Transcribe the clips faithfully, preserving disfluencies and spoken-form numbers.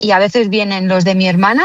y a veces vienen los de mi hermana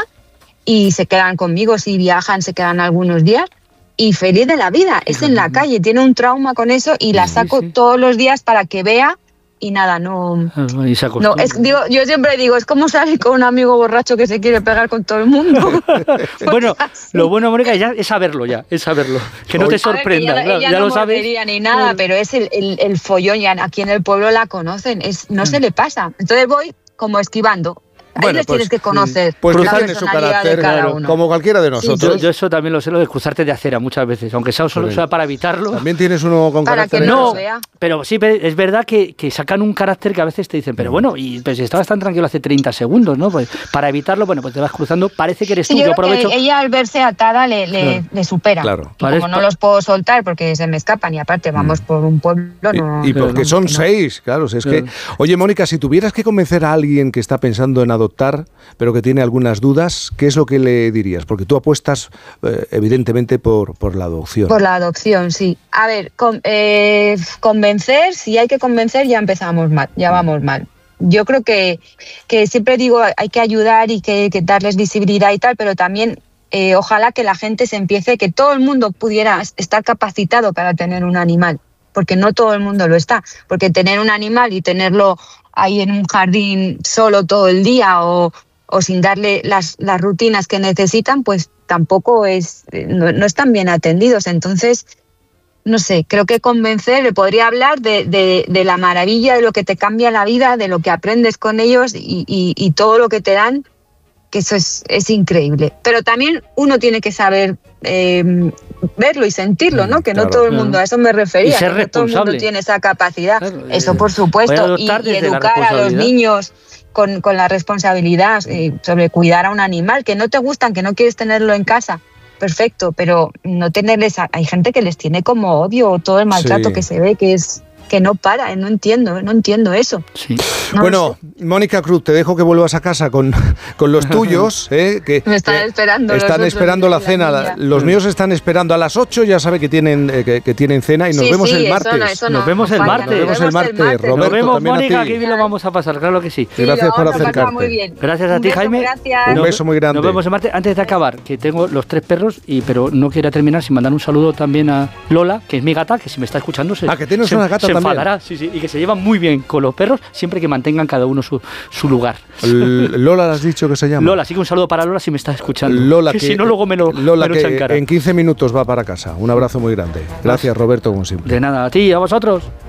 y se quedan conmigo, si viajan se quedan algunos días y feliz de la vida, es en la calle, tiene un trauma con eso y la saco sí, sí. todos los días para que vea. Y nada, no... Y se no es, digo, yo siempre digo, es como salir con un amigo borracho que se quiere pegar con todo el mundo. Bueno, lo bueno, Mónica, ya es saberlo ya, es saberlo. Que no te sorprenda, ver, claro, ella ya no lo sabes. Ni nada, pero es el, el, el follón, ya aquí en el pueblo la conocen, es, no se le pasa. Entonces voy como esquivando. Ahí bueno, les pues, tienes que conocer. Pues la tiene su carácter, claro, como cualquiera de nosotros. Sí, yo, yo eso también lo sé, lo de cruzarte de acera muchas veces, aunque sea solo sea para evitarlo. También tienes uno con para carácter. Que no, no lo vea. Pero sí, es verdad que, que sacan un carácter que a veces te dicen, pero bueno, y pues estabas tan tranquilo hace treinta segundos, ¿no? Pues para evitarlo, bueno, pues te vas cruzando, parece que eres sí, tú, yo, yo aprovecho. Que ella al verse atada le, le, claro. le supera. Claro. Y como no los puedo soltar porque se me escapan y aparte vamos mm. por un pueblo, no. Y, y porque son no, seis, claro, es claro. que... Oye, Mónica, si tuvieras que convencer a alguien que está pensando en adoptar, pero que tiene algunas dudas, ¿qué es lo que le dirías? Porque tú apuestas, eh, evidentemente, por, por la adopción. Por la adopción, sí. A ver, con, eh, convencer, si hay que convencer, ya empezamos mal, ya vamos mal. Yo creo que, que siempre digo, hay que ayudar y que, que darles visibilidad y tal, pero también eh, ojalá que la gente se empiece, que todo el mundo pudiera estar capacitado para tener un animal, porque no todo el mundo lo está. Porque tener un animal y tenerlo ahí en un jardín solo todo el día o... o sin darle las, las rutinas que necesitan, pues tampoco es, no, no están bien atendidos. Entonces, no sé, creo que convencer, le podría hablar de, de, de la maravilla de lo que te cambia la vida, de lo que aprendes con ellos y, y, y todo lo que te dan, que eso es, es increíble. Pero también uno tiene que saber eh, verlo y sentirlo, ¿no? Que claro, no todo el mundo, claro. a eso me refería, y ser que no todo el mundo tiene esa capacidad. Claro, eso por supuesto, y, y educar a los niños Con, con la responsabilidad eh, sobre cuidar a un animal, que no te gustan, que no quieres tenerlo en casa, perfecto, pero no tenerles, a, hay gente que les tiene como odio, todo el maltrato sí. que se ve, que es que no para, no entiendo, no entiendo eso. Sí. No bueno, Mónica Cruz, te dejo que vuelvas a casa con, con los tuyos, ¿eh? que me están eh, esperando. Están esperando la cena, la los míos están esperando a las ocho, ya sabe que tienen eh, que, que tienen cena y nos sí, vemos sí, el martes. Eso no, eso no, nos vemos el martes. Nos vemos el martes, Roberto. Nos vemos, también Mónica, a ti. que bien lo vamos a pasar, claro que sí. sí gracias por acercarte. Muy bien. Gracias a Un ti, beso, Jaime. Gracias. Un beso muy grande. Nos vemos el martes. Antes de acabar, que tengo los tres perros, y pero no quiero terminar sin mandar un saludo también a Lola, que es mi gata, que si me está escuchando se, ah, que tienes se, una gata se también. enfadará, sí, sí, y que se lleva muy bien con los perros, siempre que mantengan cada uno su, su lugar. Lola, has dicho que se llama. Lola, así que un saludo para Lola si me está escuchando. Lola, que, que si no luego me lo, Lola me lo que echan cara. En quince minutos va para casa. Un abrazo muy grande. Gracias, Roberto, como siempre. De nada, a ti y a vosotros.